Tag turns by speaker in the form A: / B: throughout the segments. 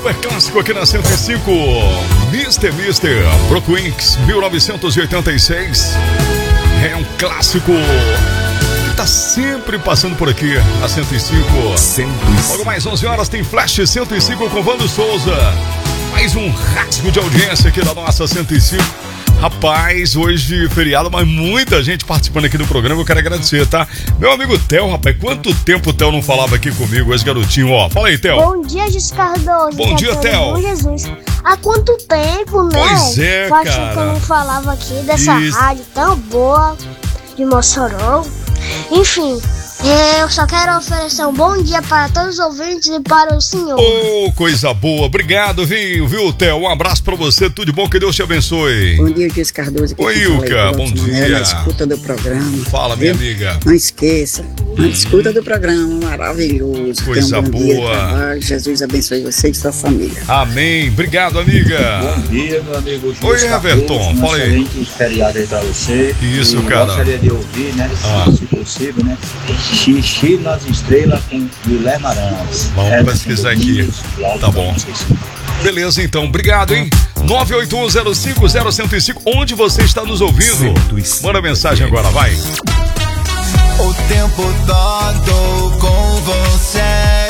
A: super clássico aqui na 105. Mr. Brookwinks, 1986. É um clássico que tá sempre passando por aqui, a 105. Logo mais 11 horas tem Flash 105 com Vando Souza. Mais um rasgo de audiência aqui da nossa 105. Rapaz, hoje feriado, mas muita gente participando aqui do programa. Eu quero agradecer, tá? Meu amigo Theo, rapaz, quanto tempo o Theo não falava aqui comigo, esse garotinho, ó. Fala aí, Theo.
B: Bom dia, Gis Cardoso.
A: Bom dia, Theo.
B: Bom Jesus. Há quanto tempo, né?
A: Pois é, cara.
B: Eu acho que eu não falava aqui dessa rádio tão boa de Mossoró. Enfim, eu só quero oferecer um bom dia para todos os ouvintes e para o senhor.
A: Oh, coisa boa. Obrigado, viu, Theo? Um abraço pra você. Tudo de bom, que Deus te abençoe.
C: Bom dia, Gis Cardoso.
A: Oi, Ilka. Bom dia.
C: Na escuta do programa.
A: Fala, minha amiga.
C: Não esqueça. Na escuta do programa. Maravilhoso.
A: Coisa
C: boa.
A: Dia,
C: Jesus abençoe você e sua família.
A: Amém. Obrigado, amiga.
D: Bom dia, meu amigo Gis.
A: Oi, Everton. Fala aí.
D: Excelente feriado aí pra você.
A: Isso,
D: e
A: cara.
D: Gostaria de ouvir, né? Se possível, né? Xixi nas estrelas com Guilherme Arantes.
A: Vamos pesquisar aqui. Tá bom. Beleza, então. Obrigado, hein? 981050105. Onde você está nos ouvindo? Manda mensagem agora, vai.
E: O tempo todo com você.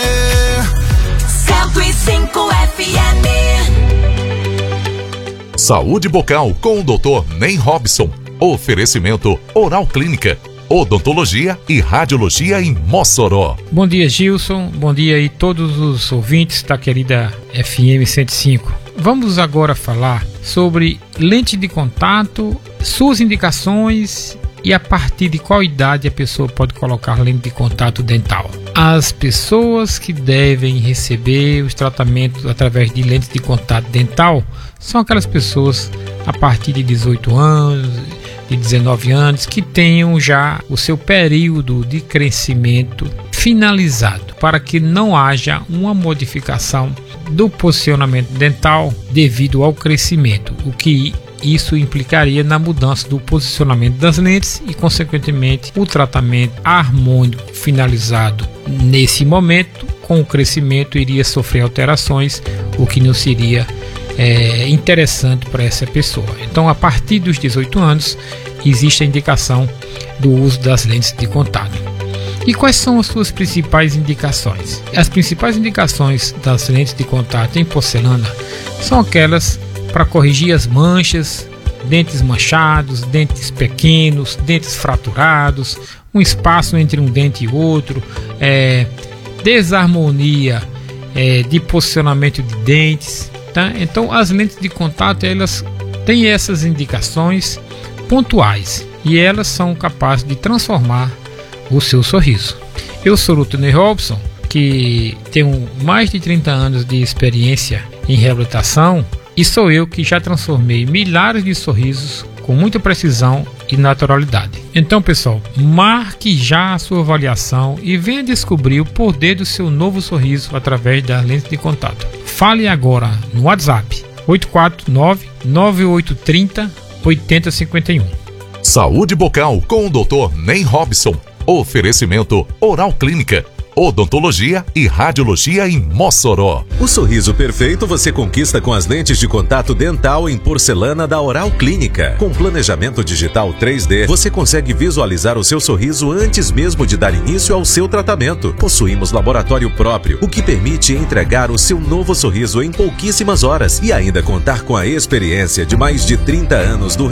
F: 105 FM.
G: Saúde bucal com o Dr. Ney Robson. Oferecimento Oral Clínica, Odontologia e Radiologia em Mossoró.
H: Bom dia, Gilson. Bom dia aí todos os ouvintes da querida FM 105. Vamos agora falar sobre lente de contato, suas indicações e a partir de qual idade a pessoa pode colocar lente de contato dental. As pessoas que devem receber os tratamentos através de lente de contato dental são aquelas pessoas a partir de 18 anos, de 19 anos, que tenham já o seu período de crescimento finalizado, para que não haja uma modificação do posicionamento dental devido ao crescimento, o que isso implicaria na mudança do posicionamento das lentes e, consequentemente, o tratamento harmônico finalizado nesse momento, com o crescimento, iria sofrer alterações, o que não seria interessante para essa pessoa. Então, a partir dos 18 anos, existe a indicação do uso das lentes de contato. E quais são as suas principais indicações? As principais indicações das lentes de contato em porcelana são aquelas para corrigir as manchas, dentes manchados, dentes pequenos, dentes fraturados, um espaço entre um dente e outro, desarmonia de posicionamento de dentes. Tá? Então, as lentes de contato, elas têm essas indicações pontuais e elas são capazes de transformar o seu sorriso. Eu sou o Dr. Ney Robson, que tenho mais de 30 anos de experiência em reabilitação, e sou eu que já transformei milhares de sorrisos com muita precisão e naturalidade. Então, pessoal, marque já a sua avaliação e venha descobrir o poder do seu novo sorriso através das lentes de contato. Fale agora no WhatsApp 849-9830-8051.
G: Saúde bucal com o Dr. Ney Robson. Oferecimento Oral Clínica, Odontologia e Radiologia em Mossoró.
I: O sorriso perfeito você conquista com as lentes de contato dental em porcelana da Oral Clínica. Com planejamento digital 3D, você consegue visualizar o seu sorriso antes mesmo de dar início ao seu tratamento. Possuímos laboratório próprio, o que permite entregar o seu novo sorriso em pouquíssimas horas e ainda contar com a experiência de mais de 30 anos do